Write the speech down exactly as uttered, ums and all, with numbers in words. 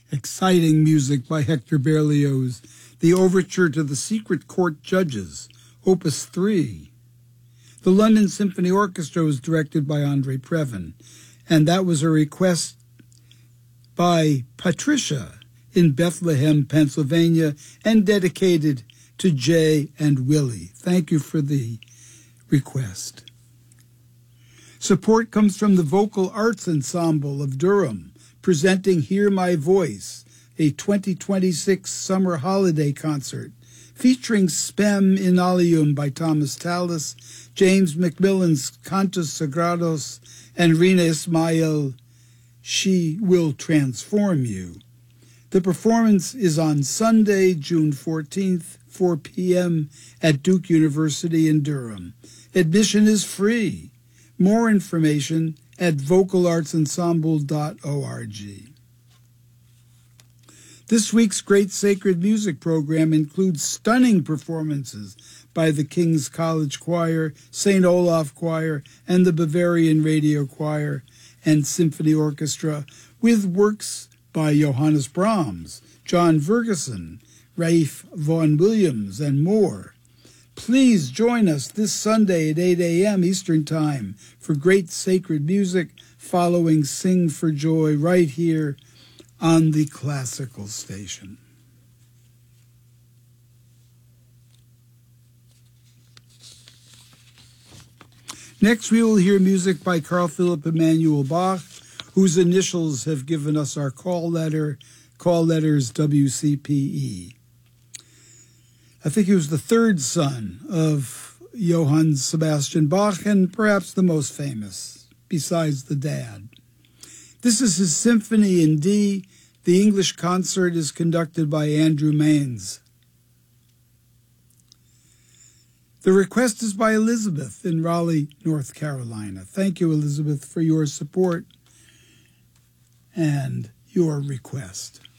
Exciting music by Hector Berlioz. The Overture to the Secret Court Judges, Opus three. The London Symphony Orchestra was directed by Andre Previn, and that was a request by Patricia in Bethlehem, Pennsylvania, and dedicated to Jay and Willie. Thank you for the request. Support comes from the Vocal Arts Ensemble of Durham, presenting Hear My Voice, a twenty twenty-six summer holiday concert featuring Spem in Alium by Thomas Tallis, James Macmillan's Cantos Sagrados, and Rina Ismail, She Will Transform You. The performance is on Sunday, June fourteenth, four p.m. at Duke University in Durham. Admission is free. More information at vocal arts ensemble dot org. This week's Great Sacred Music program includes stunning performances by the King's College Choir, Saint Olaf Choir, and the Bavarian Radio Choir and Symphony Orchestra, with works by Johannes Brahms, John Ferguson, Raif Vaughan Williams, and more. Please join us this Sunday at eight a.m. Eastern Time for Great Sacred Music following Sing for Joy right here on the Classical Station. Next, we will hear music by Carl Philipp Emanuel Bach, whose initials have given us our call letter, call letters W C P E. I think he was the third son of Johann Sebastian Bach, and perhaps the most famous, besides the dad. This is his Symphony in D. The English concert is conducted by Andrew Maines. The request is by Elizabeth in Raleigh, North Carolina. Thank you, Elizabeth, for your support and your request.